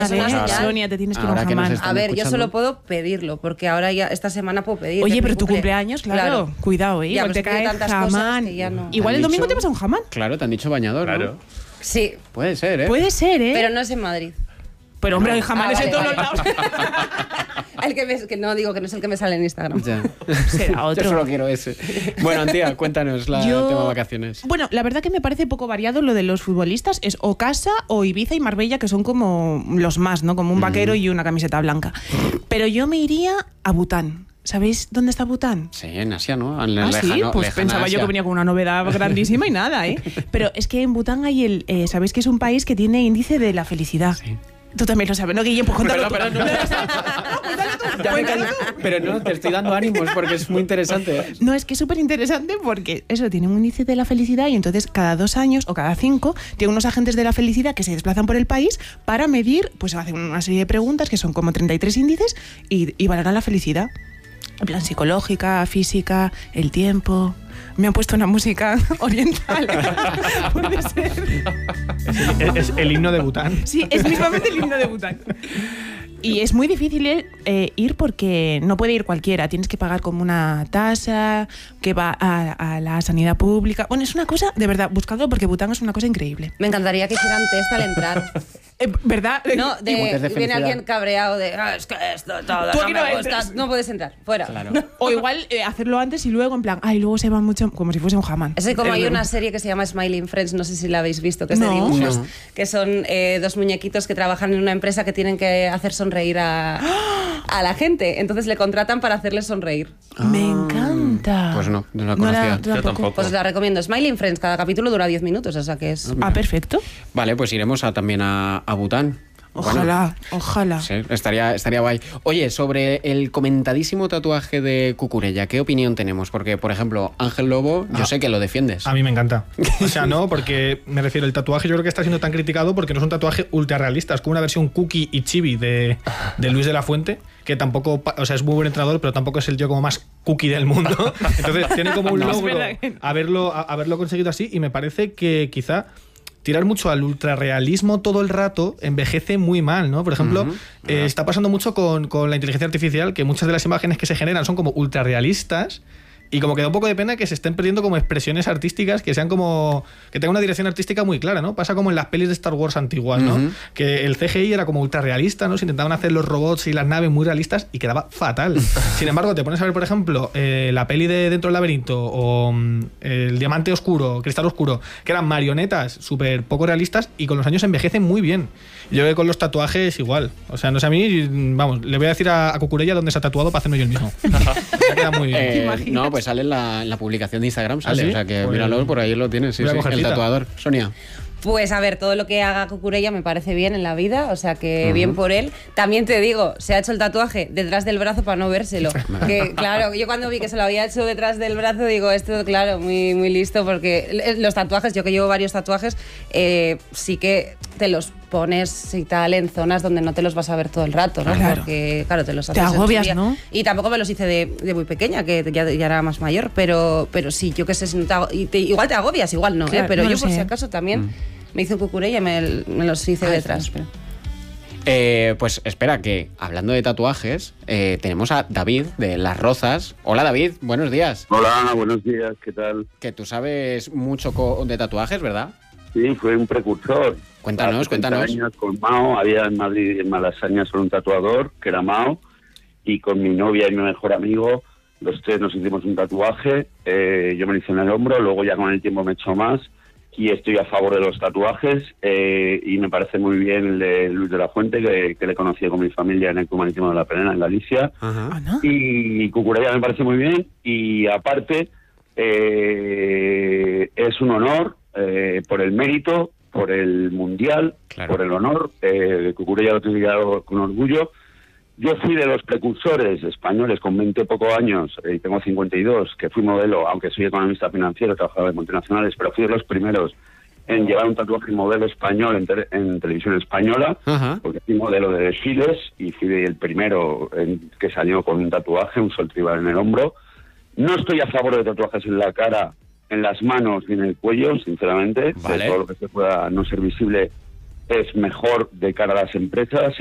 Es una señal. Sonia, te tienes que ir a un Ahora que nos jamán. están A ver, yo escuchando. solo puedo pedirlo, porque ahora ya esta semana puedo pedir. Oye, que es pero mi tu cumple. cumpleaños, claro. Cuidado, Ya, igual pero te es que hay cae tantas cosas jamán. que ya no. Igual ¿Te el han domingo dicho? te vas a un jamán. Claro, te han dicho bañador, Claro. ¿no? Sí, Puede ser, ¿eh? Puede ser, ¿eh? pero no es en Madrid. Pero, hombre, hay jamanes vale, en todos vale. los lados. Que no digo que no es el que me sale en Instagram. Ya. Será otro. Yo solo quiero ese. Bueno, Antía, cuéntanos el tema vacaciones. Bueno, la verdad que me parece poco variado lo de los futbolistas. Es o Casa o Ibiza y Marbella, que son como los más, ¿no? Como un vaquero y una camiseta blanca. Pero yo me iría a Bután. ¿Sabéis dónde está Bután? Sí, en Asia, ¿no? En Ah, sí, pues lejana pensaba yo Asia. que venía con una novedad grandísima y nada, ¿eh? Pero es que en Bután hay ¿sabéis que es un país que tiene índice de la felicidad? Sí. Tú también lo sabes, ¿no, Guillem? Pues cuéntalo tú. Perdón, Ya me callo. Pero no, te estoy dando ánimos porque es muy interesante, ¿eh? No, es que es súper interesante porque eso tiene un índice de la felicidad y entonces cada 2 años o cada 5 tiene unos agentes de la felicidad que se desplazan por el país para medir, pues hacen una serie de preguntas que son como 33 índices y valoran la felicidad. En plan psicológica, física, el tiempo. Me han puesto una música oriental. Puede ser. Es el himno de Bután. Sí, es mismamente el himno de Bután. Y es muy difícil ir porque no puede ir cualquiera. Tienes que pagar como una tasa que va a la sanidad pública. Bueno, es una cosa, de verdad, buscadlo porque Bután es una cosa increíble. Me encantaría que hicieran test al entrar. ¿Verdad? No, Como test de viene felicidad. alguien cabreado de es que esto todo Tú no aquí me no gusta, entres. no puedes entrar, fuera. Claro. O igual hacerlo antes y luego en plan, luego se va mucho, como si fuese un jamán. Es que como hay una serie que se llama Smiling Friends, no sé si la habéis visto, que es de No. dibujos, No. que son 2 muñequitos que trabajan en una empresa que tienen que hacer sonreír a la gente. Entonces le contratan para hacerles sonreír. Me encanta. Pues no la conocía. Yo tampoco. Pues os la recomiendo. Smiling Friends, cada capítulo dura 10 minutos, o sea que es... Ah, perfecto. Vale, pues iremos también a Bután. Ojalá, Bueno, ojalá. sí, estaría guay. Oye, sobre el comentadísimo tatuaje de Cucurella, ¿qué opinión tenemos? Porque, por ejemplo, Ángel Lobo, yo sé que lo defiendes. A mí me encanta. O sea, no, porque me refiero, el tatuaje yo creo que está siendo tan criticado porque no es un tatuaje ultra realista, es como una versión cookie y chibi de Luis de la Fuente, que tampoco, o sea, es muy buen entrenador, pero tampoco es el tío como más cookie del mundo. Entonces tiene como un No, es logro verdad que- haberlo conseguido así, y me parece que quizá tirar mucho al ultrarrealismo todo el rato envejece muy mal, ¿no? Por ejemplo, está pasando mucho con la inteligencia artificial, que muchas de las imágenes que se generan son como ultrarrealistas. Y como que da un poco de pena que se estén perdiendo como expresiones artísticas que sean como... que tengan una dirección artística muy clara, ¿no? Pasa como en las pelis de Star Wars antiguas, ¿no? Que el CGI era como ultra realista, ¿no? Se intentaban hacer los robots y las naves muy realistas y quedaba fatal. Sin embargo, te pones a ver, por ejemplo, la peli de Dentro del laberinto o El diamante oscuro, Cristal oscuro, que eran marionetas súper poco realistas y con los años envejecen muy bien. Yo creo que con los tatuajes igual. O sea, no sé, a mí, vamos, le voy a decir a Cucurella dónde se ha tatuado para hacerme yo el mismo. Ya queda muy bien. No, pues sale en la publicación de Instagram, sale. ¿Ah, sí? O sea que Pues míralo, por ahí lo tienes, sí, voy a sí, coger el cita. tatuador. Sonia. Pues a ver, todo lo que haga Cucurella me parece bien en la vida, o sea que bien por él. También te digo, se ha hecho el tatuaje detrás del brazo para no vérselo. Que claro, yo cuando vi que se lo había hecho detrás del brazo, digo, esto claro, muy, muy listo, porque los tatuajes, yo que llevo varios tatuajes, sí que te los pones y tal en zonas donde no te los vas a ver todo el rato, ¿no? Claro. Porque claro, te los Te haces en su agobias, día. ¿no? Y tampoco me los hice de muy pequeña, que ya era más mayor, pero sí, yo qué sé, si no igual te agobias, igual no, Claro, pero no yo lo por sé. si acaso también me hice un Cucurella y me los hice detrás. espera. Pues espera, que hablando de tatuajes, tenemos a David de Las Rozas. Hola David, buenos días. Hola, buenos días, ¿qué tal? Que tú sabes mucho de tatuajes, ¿verdad? Sí, fue un precursor. Cuéntanos, Hace 30 cuéntanos. años con Mao, había en Madrid, en Malasaña, solo un tatuador, que era Mao, y con mi novia y mi mejor amigo, los tres nos hicimos un tatuaje, yo me lo hice en el hombro, luego ya con el tiempo me he hecho más, y estoy a favor de los tatuajes, y me parece muy bien el de Luis de la Fuente, que le conocí con mi familia en el Club Marítimo de la Penena, en Galicia, Ajá. Ah, ¿no? y Cucurella me parece muy bien, y aparte es un honor por el mérito, por el mundial, Claro. por el honor, Cucurella lo tiene dado con orgullo. Yo fui de los precursores españoles con 20 pocos años, y tengo 52, que fui modelo, aunque soy economista financiero, trabajaba en multinacionales, pero fui de los primeros en llevar un tatuaje modelo español en televisión española, Ajá. porque fui modelo de desfiles y fui el primero que salió con un tatuaje, un sol tribal en el hombro. No estoy a favor de tatuajes en la cara, en las manos ni en el cuello, sinceramente. Vale. De todo lo que se pueda no ser visible es mejor de cara a las empresas